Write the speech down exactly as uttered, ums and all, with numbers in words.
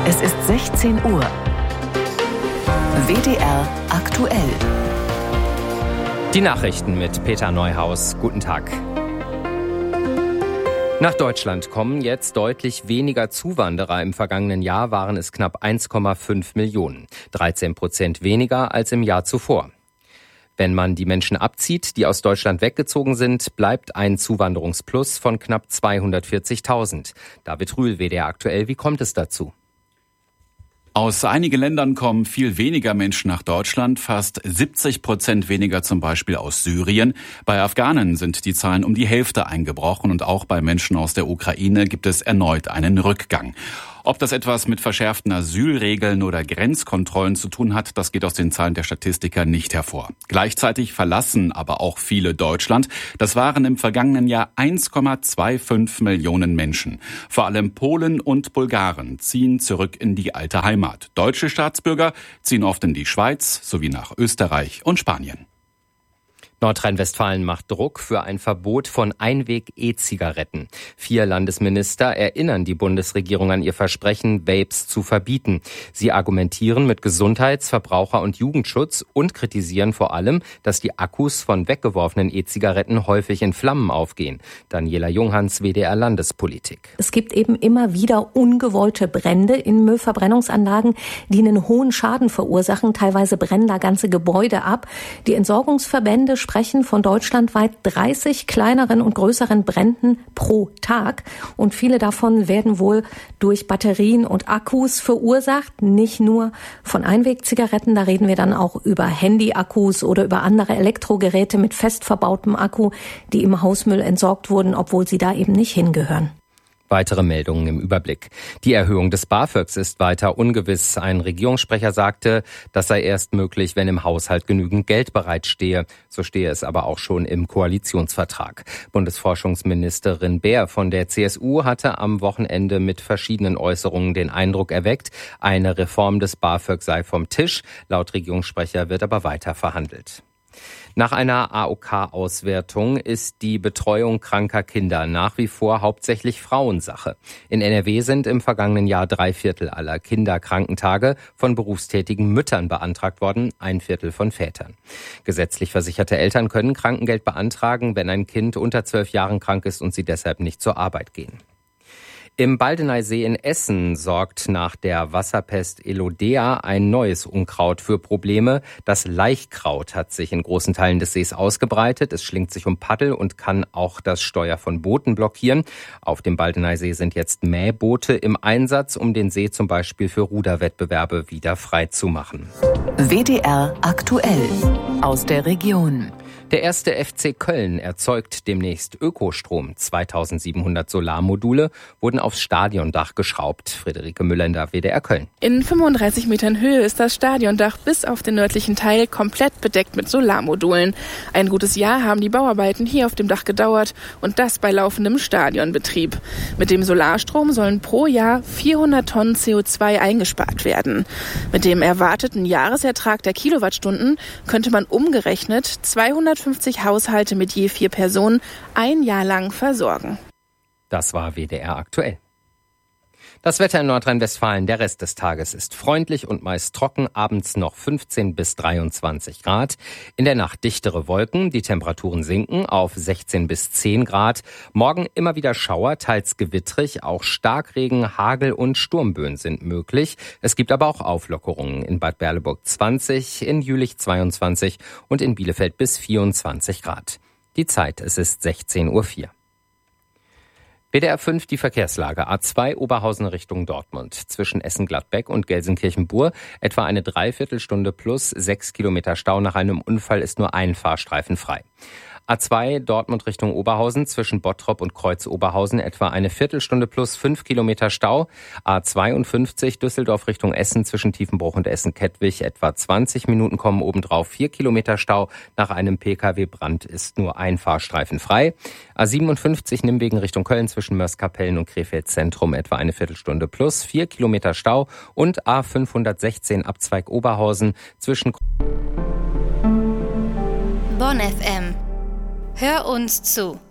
Es ist sechzehn Uhr. W D R aktuell. Die Nachrichten mit Peter Neuhaus. Guten Tag. Nach Deutschland kommen jetzt deutlich weniger Zuwanderer. Im vergangenen Jahr waren es knapp eins Komma fünf Millionen. dreizehn Prozent weniger als im Jahr zuvor. Wenn man die Menschen abzieht, die aus Deutschland weggezogen sind, bleibt ein Zuwanderungsplus von knapp zweihundertvierzigtausend. David Rühl, W D R aktuell. Wie kommt es dazu? Aus einigen Ländern kommen viel weniger Menschen nach Deutschland, fast siebzig Prozent weniger zum Beispiel aus Syrien. Bei Afghanen sind die Zahlen um die Hälfte eingebrochen und auch bei Menschen aus der Ukraine gibt es erneut einen Rückgang. Ob das etwas mit verschärften Asylregeln oder Grenzkontrollen zu tun hat, das geht aus den Zahlen der Statistiker nicht hervor. Gleichzeitig verlassen aber auch viele Deutschland. Das waren im vergangenen Jahr eins Komma fünfundzwanzig Millionen Menschen. Vor allem Polen und Bulgaren ziehen zurück in die alte Heimat. Deutsche Staatsbürger ziehen oft in die Schweiz sowie nach Österreich und Spanien. Nordrhein-Westfalen macht Druck für ein Verbot von Einweg-E-Zigaretten. Vier Landesminister erinnern die Bundesregierung an ihr Versprechen, Vapes zu verbieten. Sie argumentieren mit Gesundheits-, Verbraucher- und Jugendschutz und kritisieren vor allem, dass die Akkus von weggeworfenen E-Zigaretten häufig in Flammen aufgehen. Daniela Junghans, W D R Landespolitik. Es gibt eben immer wieder ungewollte Brände in Müllverbrennungsanlagen, die einen hohen Schaden verursachen. Teilweise brennen da ganze Gebäude ab. Die Entsorgungsverbände sprechen von deutschlandweit dreißig kleineren und größeren Bränden pro Tag. Und viele davon werden wohl durch Batterien und Akkus verursacht. Nicht nur von Einwegzigaretten, da reden wir dann auch über Handy-Akkus oder über andere Elektrogeräte mit fest verbautem Akku, die im Hausmüll entsorgt wurden, obwohl sie da eben nicht hingehören. Weitere Meldungen im Überblick. Die Erhöhung des BAföGs ist weiter ungewiss. Ein Regierungssprecher sagte, das sei erst möglich, wenn im Haushalt genügend Geld bereitstehe. So stehe es aber auch schon im Koalitionsvertrag. Bundesforschungsministerin Baer von der C S U hatte am Wochenende mit verschiedenen Äußerungen den Eindruck erweckt, eine Reform des BAföG sei vom Tisch. Laut Regierungssprecher wird aber weiter verhandelt. Nach einer A O K-Auswertung ist die Betreuung kranker Kinder nach wie vor hauptsächlich Frauensache. In N R W sind im vergangenen Jahr drei Viertel aller Kinderkrankentage von berufstätigen Müttern beantragt worden, ein Viertel von Vätern. Gesetzlich versicherte Eltern können Krankengeld beantragen, wenn ein Kind unter zwölf Jahren krank ist und sie deshalb nicht zur Arbeit gehen. Im Baldeneysee in Essen sorgt nach der Wasserpest Elodea ein neues Unkraut für Probleme. Das Laichkraut hat sich in großen Teilen des Sees ausgebreitet. Es schlingt sich um Paddel und kann auch das Steuer von Booten blockieren. Auf dem Baldeneysee sind jetzt Mähboote im Einsatz, um den See zum Beispiel für Ruderwettbewerbe wieder frei zu machen. W D R aktuell aus der Region. Der erste F C Köln erzeugt demnächst Ökostrom. zweitausendsiebenhundert Solarmodule wurden aufs Stadiondach geschraubt. Friederike Müller in der W D R Köln. In fünfunddreißig Metern Höhe ist das Stadiondach bis auf den nördlichen Teil komplett bedeckt mit Solarmodulen. Ein gutes Jahr haben die Bauarbeiten hier auf dem Dach gedauert und das bei laufendem Stadionbetrieb. Mit dem Solarstrom sollen pro Jahr vierhundert Tonnen C O zwei eingespart werden. Mit dem erwarteten Jahresertrag der Kilowattstunden könnte man umgerechnet zweihundertfünfzig Haushalte mit je vier Personen ein Jahr lang versorgen. Das war W D R aktuell. Das Wetter in Nordrhein-Westfalen, der Rest des Tages ist freundlich und meist trocken, abends noch fünfzehn bis dreiundzwanzig Grad. In der Nacht dichtere Wolken, die Temperaturen sinken auf sechzehn bis zehn Grad. Morgen immer wieder Schauer, teils gewittrig, auch Starkregen, Hagel und Sturmböen sind möglich. Es gibt aber auch Auflockerungen in Bad Berleburg zwanzig, in Jülich zweiundzwanzig und in Bielefeld bis vierundzwanzig Grad. Die Zeit, es ist sechzehn Uhr vier. W D R fünf, die Verkehrslage. A zwei Oberhausen Richtung Dortmund. Zwischen Essen-Gladbeck und Gelsenkirchen-Bur etwa eine Dreiviertelstunde plus sechs Kilometer Stau. Nach einem Unfall ist nur ein Fahrstreifen frei. A zwei Dortmund Richtung Oberhausen zwischen Bottrop und Kreuz-Oberhausen etwa eine Viertelstunde plus fünf Kilometer Stau. A zweiundfünfzig Düsseldorf Richtung Essen zwischen Tiefenbruch und Essen-Kettwig etwa zwanzig Minuten kommen obendrauf vier Kilometer Stau. Nach einem P K W-Brand ist nur ein Fahrstreifen frei. A siebenundfünfzig Nimwegen Richtung Köln zwischen Mörs-Kapellen und Krefeld Zentrum etwa eine Viertelstunde plus vier Kilometer Stau. Und A fünfhundertsechzehn Abzweig Oberhausen zwischen Bonn F M. Hör uns zu.